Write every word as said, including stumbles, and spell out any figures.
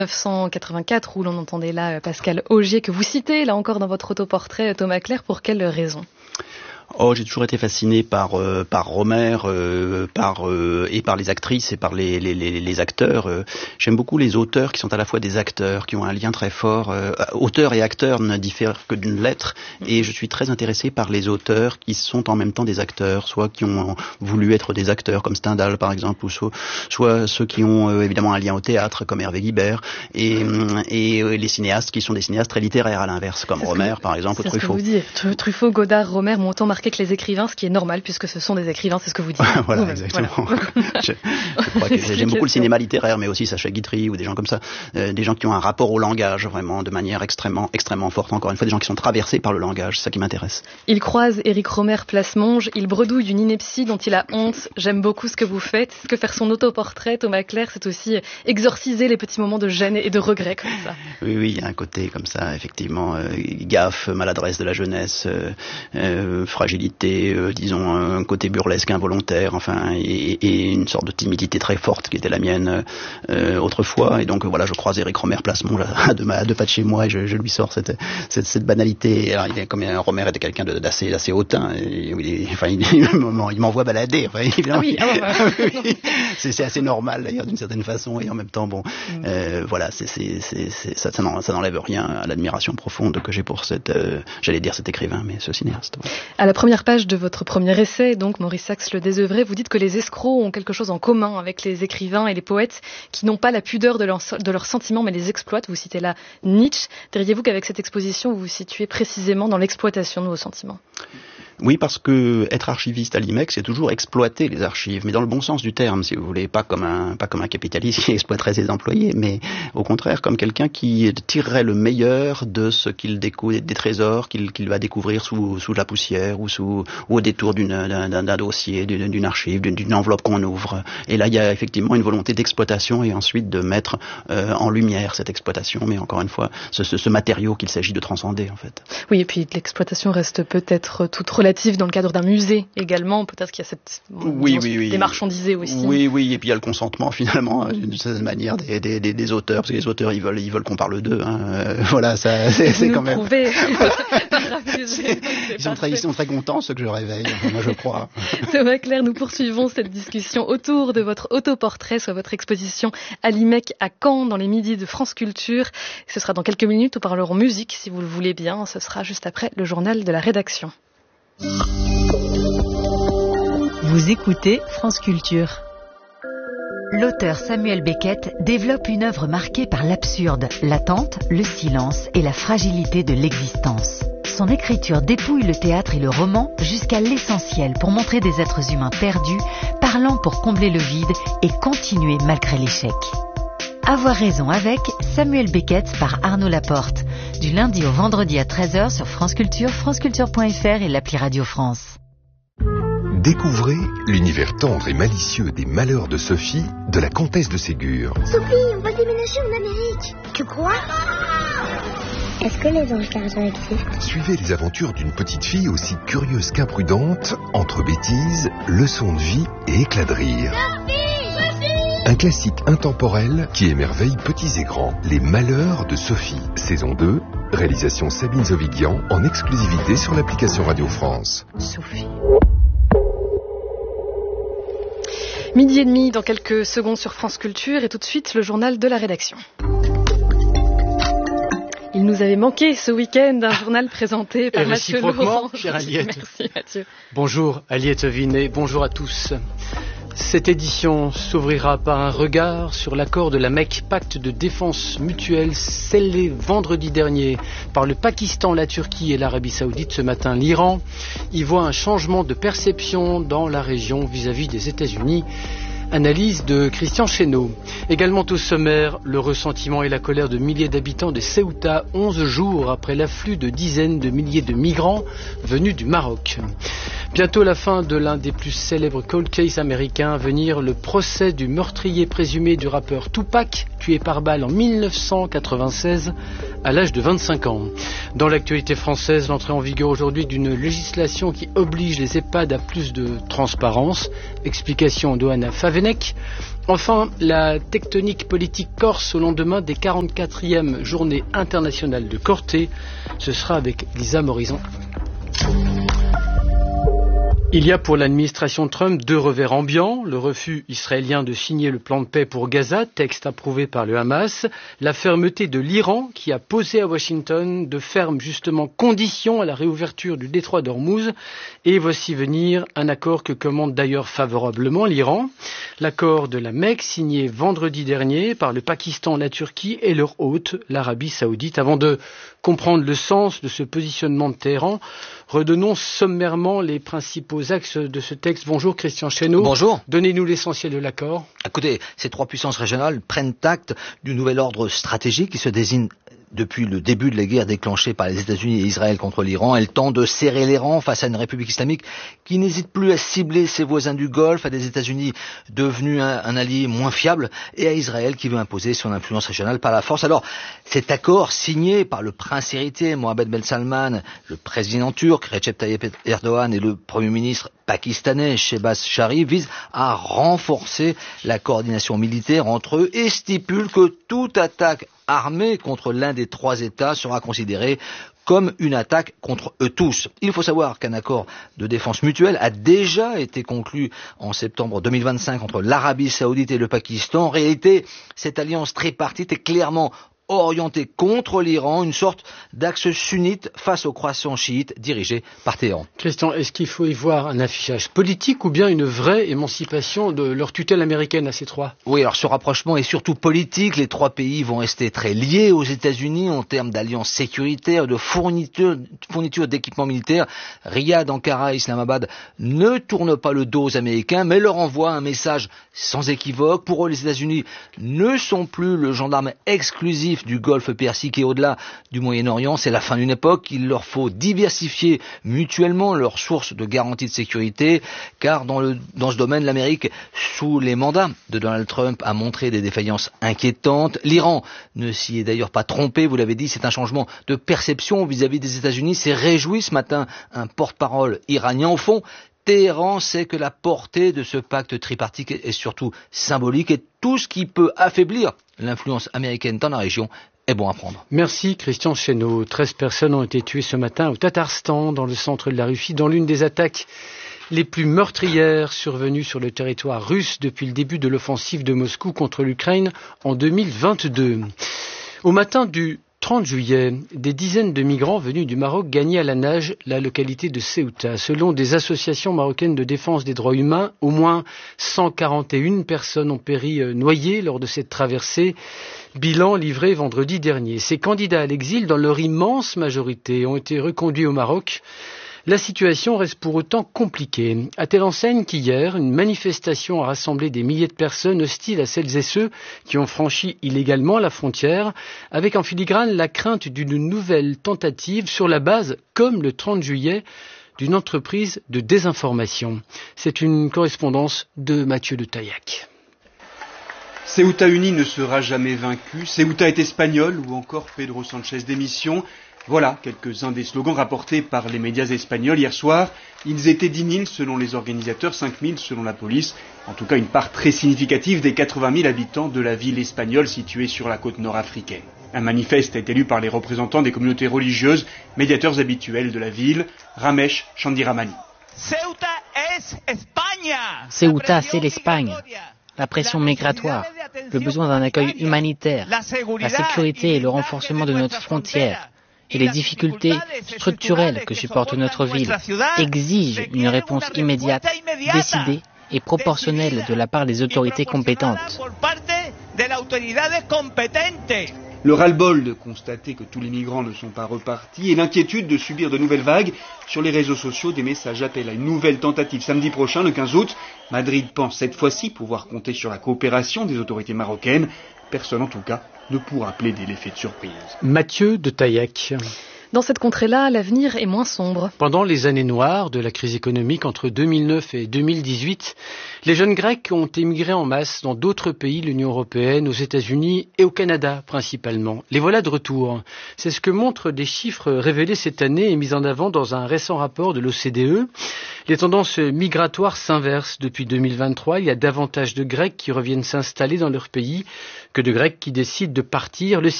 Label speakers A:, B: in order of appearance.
A: mille neuf cent quatre-vingt-quatre, où l'on entendait là Pascal Augier, que vous citez là encore dans votre autoportrait, Thomas Clair. Pour quelle raison ?
B: Oh, j'ai toujours été fasciné par euh, par Rohmer, euh, par euh, et par les actrices et par les les les, les acteurs. Euh, j'aime beaucoup les auteurs qui sont à la fois des acteurs, qui ont un lien très fort. Euh, auteur et acteur ne diffèrent que d'une lettre, et je suis très intéressé par les auteurs qui sont en même temps des acteurs, soit qui ont voulu être des acteurs comme Stendhal par exemple, ou soit, soit ceux qui ont euh, évidemment un lien au théâtre comme Hervé Guibert, et et euh, les cinéastes qui sont des cinéastes très littéraires à l'inverse, comme Rohmer par exemple, ou Truffaut.
A: C'est ce que vous dites. Truffaut, Godard, Rohmer m'ont autant marqué que les écrivains, ce qui est normal puisque ce sont des écrivains, c'est ce que vous dites.
B: Voilà,
A: vous-même.
B: exactement.
A: Voilà.
B: je, je crois que j'aime beaucoup le cinéma littéraire, mais aussi Sacha Guitry ou des gens comme ça, euh, des gens qui ont un rapport au langage vraiment de manière extrêmement, extrêmement forte. Encore une fois, des gens qui sont traversés par le langage, c'est ça qui m'intéresse.
A: Il croise Éric Rohmer place Monge, il bredouille d'une ineptie dont il a honte. J'aime beaucoup ce que vous faites. Est-ce que faire son autoportrait, Thomas Clair, c'est aussi exorciser les petits moments de gêne et de regret comme ça?
B: Oui, oui, il y a un côté comme ça, effectivement, euh, gaffe, maladresse de la jeunesse, euh, euh, fragilité, euh, disons un côté burlesque involontaire, enfin, et, et une sorte de timidité très forte qui était la mienne euh, autrefois. Et donc voilà, je croise Éric Rohmer place Monge à deux, à deux pas de chez moi, et je, je lui sors cette, cette, cette banalité. Alors, il est, comme Rohmer était quelqu'un de, d'assez, d'assez hautain, et, il, enfin, il, il m'envoie balader. Enfin,
A: ah oui, ah ouais,
B: oui, c'est, c'est assez normal d'ailleurs d'une certaine façon, et en même temps, bon, mm. euh, voilà, c'est, c'est, c'est, c'est, ça, ça, n'en, ça n'enlève rien à l'admiration profonde que j'ai pour cette, euh, j'allais dire cet écrivain, mais ce cinéaste. Ouais.
A: À la première page de votre premier essai, donc Maurice Sachs, Le désœuvré, vous dites que les escrocs ont quelque chose en commun avec les écrivains et les poètes qui n'ont pas la pudeur de, leur, de leurs sentiments mais les exploitent. Vous citez là Nietzsche. Diriez-vous qu'avec cette exposition, vous vous situez précisément dans l'exploitation de vos sentiments ?
B: Oui, parce que être archiviste à l'I M E C, c'est toujours exploiter les archives, mais dans le bon sens du terme, si vous voulez, pas comme un pas comme un capitaliste qui exploiterait ses employés, mais au contraire comme quelqu'un qui tirerait le meilleur de ce qu'il découvre, des trésors qu'il, qu'il va découvrir sous sous la poussière ou sous ou au détour d'une d'un, d'un dossier, d'une, d'une archive, d'une, d'une enveloppe qu'on ouvre. Et là, il y a effectivement une volonté d'exploitation et ensuite de mettre euh, en lumière cette exploitation, mais encore une fois, ce, ce, ce matériau qu'il s'agit de transcender en fait.
A: Oui, et puis l'exploitation reste peut-être toute relative dans le cadre d'un musée également, peut-être qu'il y a cette
B: oui, oui, oui.
A: démarchandisée aussi.
B: Oui, oui, et puis il y a le consentement finalement, d'une certaine manière, des, des, des, des auteurs, parce que les auteurs, ils veulent, ils veulent qu'on parle d'eux. Hein. Euh, voilà, ça, c'est, c'est quand même... ils, sont très, ils sont très contents, ceux que je réveille, moi je crois.
A: Thomas Clair, nous poursuivons cette discussion autour de votre autoportrait, soit votre exposition à l'I M E C à Caen, dans les midis de France Culture. Ce sera dans quelques minutes, nous parlerons musique, si vous le voulez bien. Ce sera juste après le journal de la rédaction.
C: Vous écoutez France Culture. L'auteur Samuel Beckett développe une œuvre marquée par l'absurde, l'attente, le silence et la fragilité de l'existence. Son écriture dépouille le théâtre et le roman jusqu'à l'essentiel pour montrer des êtres humains perdus, parlant pour combler le vide et continuer malgré l'échec. Avoir raison avec Samuel Beckett par Arnaud Laporte. Du lundi au vendredi à treize heures sur France Culture, franceculture point f r et l'appli Radio France.
D: Découvrez l'univers tendre et malicieux des malheurs de Sophie, de la comtesse de Ségur.
E: Sophie, on va déménager en Amérique. Tu crois ? Est-ce que les anges gardiens existent ?
D: Suivez les aventures d'une petite fille aussi curieuse qu'imprudente, entre bêtises, leçons de vie et éclats de rire. Un classique intemporel qui émerveille petits et grands. Les malheurs de Sophie, saison deux, réalisation Sabine Zovigian, en exclusivité sur l'application Radio France.
A: Sophie. Midi et demi dans quelques secondes sur France Culture et tout de suite le journal de la rédaction. Il nous avait manqué ce week-end un journal présenté par Mathieu Laurent.
F: Chère Aliette.
A: Merci Mathieu.
F: Bonjour Aliette Vinet, bonjour à tous. Cette édition s'ouvrira par un regard sur l'accord de la Mecque, pacte de défense mutuelle scellé vendredi dernier par le Pakistan, la Turquie et l'Arabie Saoudite. Ce matin, l'Iran y voit un changement de perception dans la région vis-à-vis des États-Unis. Analyse de Christian Chesneau. Également au sommaire, le ressentiment et la colère de milliers d'habitants de Ceuta, onze jours après l'afflux de dizaines de milliers de migrants venus du Maroc. Bientôt la fin de l'un des plus célèbres cold cases américains à venir, le procès du meurtrier présumé du rappeur Tupac, tué par balle en mille neuf cent quatre-vingt-seize, à l'âge de vingt-cinq ans. Dans l'actualité française, l'entrée en vigueur aujourd'hui d'une législation qui oblige les EHPAD à plus de transparence. Explication d'Oana Favenec. Enfin, la tectonique politique corse au lendemain des quarante-quatrièmes journées internationales de Corté. Ce sera avec Lisa Morizan. Il y a pour l'administration Trump deux revers ambiants, le refus israélien de signer le plan de paix pour Gaza, texte approuvé par le Hamas, la fermeté de l'Iran qui a posé à Washington de fermes justement conditions à la réouverture du détroit d'Ormuz, et voici venir un accord que commande d'ailleurs favorablement l'Iran, l'accord de la Mecque signé vendredi dernier par le Pakistan, la Turquie et leur hôte, l'Arabie Saoudite. Avant de comprendre le sens de ce positionnement de Téhéran, redonnons sommairement les principaux axes de ce texte. Bonjour Christian Chesneau.
G: Bonjour.
F: Donnez-nous l'essentiel de l'accord.
G: Écoutez, ces trois puissances régionales prennent acte du nouvel ordre stratégique qui se désigne depuis le début de la guerre déclenchée par les États-Unis et Israël contre l'Iran. Elle tente de serrer les rangs face à une république islamique qui n'hésite plus à cibler ses voisins du Golfe, à des États-Unis devenus un, un allié moins fiable, et à Israël qui veut imposer son influence régionale par la force. Alors, cet accord signé par le prince héritier Mohammed Ben Salman, le président turc Recep Tayyip Erdogan et le premier ministre pakistanais Shehbaz Sharif vise à renforcer la coordination militaire entre eux et stipule que toute attaque armée contre l'un des trois États sera considérée comme une attaque contre eux tous. Il faut savoir qu'un accord de défense mutuelle a déjà été conclu en septembre deux mille vingt-cinq entre l'Arabie Saoudite et le Pakistan. En réalité, cette alliance tripartite est clairement orienté contre l'Iran, une sorte d'axe sunnite face aux croissants chiites dirigés par Téhéran.
F: Christian, est-ce qu'il faut y voir un affichage politique ou bien une vraie émancipation de leur tutelle américaine à ces trois?
G: Oui, alors ce rapprochement est surtout politique. Les trois pays vont rester très liés aux États-Unis en termes d'alliance sécuritaire, de fourniture, fourniture d'équipements militaires. Riyad, Ankara et Islamabad ne tournent pas le dos aux Américains, mais leur envoient un message sans équivoque. Pour eux, les États-Unis ne sont plus le gendarme exclusif du Golfe Persique et au-delà du Moyen-Orient. C'est la fin d'une époque. Il leur faut diversifier mutuellement leurs sources de garantie de sécurité, car dans, le, dans ce domaine, l'Amérique, sous les mandats de Donald Trump, a montré des défaillances inquiétantes. L'Iran ne s'y est d'ailleurs pas trompé, vous l'avez dit, c'est un changement de perception vis-à-vis des États-Unis. C'est réjoui ce matin un porte-parole iranien. Au fond, Téhéran sait que la portée de ce pacte tripartite est surtout symbolique et tout ce qui peut affaiblir l'influence américaine dans la région est bon à prendre.
F: Merci Christian Chesneau. treize personnes ont été tuées ce matin au Tatarstan, dans le centre de la Russie, dans l'une des attaques les plus meurtrières survenues sur le territoire russe depuis le début de l'offensive de Moscou contre l'Ukraine en deux mille vingt-deux. Au matin du trente juillet, des dizaines de migrants venus du Maroc gagnaient à la nage la localité de Ceuta. Selon des associations marocaines de défense des droits humains, au moins cent quarante et une personnes ont péri noyées lors de cette traversée. Bilan livré vendredi dernier. Ces candidats à l'exil, dans leur immense majorité, ont été reconduits au Maroc. La situation reste pour autant compliquée, à telle enseigne qu'hier, une manifestation a rassemblé des milliers de personnes hostiles à celles et ceux qui ont franchi illégalement la frontière, avec en filigrane la crainte d'une nouvelle tentative sur la base, comme le trente juillet, d'une entreprise de désinformation. C'est une correspondance de Mathieu de Taillac.
H: Ceuta uni ne sera jamais vaincu, Ceuta est espagnol ou encore Pedro Sánchez démission. Voilà quelques-uns des slogans rapportés par les médias espagnols hier soir. Ils étaient dix mille selon les organisateurs, cinq mille selon la police. En tout cas, une part très significative des quatre-vingt mille habitants de la ville espagnole située sur la côte nord-africaine. Un manifeste est élu par les représentants des communautés religieuses, médiateurs habituels de la ville, Ramesh Chandiramani.
I: Ceuta, c'est l'Espagne. La pression migratoire, le besoin d'un accueil humanitaire, la sécurité et le renforcement de notre frontière et les difficultés structurelles que supporte notre ville exigent une réponse immédiate, décidée et proportionnelle de la part des autorités compétentes.
H: Le ras-le-bol de constater que tous les migrants ne sont pas repartis et l'inquiétude de subir de nouvelles vagues. Sur les réseaux sociaux, des messages appellent à une nouvelle tentative samedi prochain, le quinze août. Madrid pense cette fois-ci pouvoir compter sur la coopération des autorités marocaines. Personne en tout cas ne pourra plaider l'effet de surprise.
F: Mathieu de Taillac.
A: Dans cette contrée-là, l'avenir est moins sombre.
F: Pendant les années noires de la crise économique entre deux mille neuf et deux mille dix-huit, les jeunes Grecs ont émigré en masse dans d'autres pays de l'Union européenne, aux États-Unis et au Canada principalement. Les voilà de retour. C'est ce que montrent des chiffres révélés cette année et mis en avant dans un récent rapport de l'O C D E. Les tendances migratoires s'inversent depuis deux mille vingt-trois. Il y a davantage de Grecs qui reviennent s'installer dans leur pays que de Grecs qui décident de partir. Le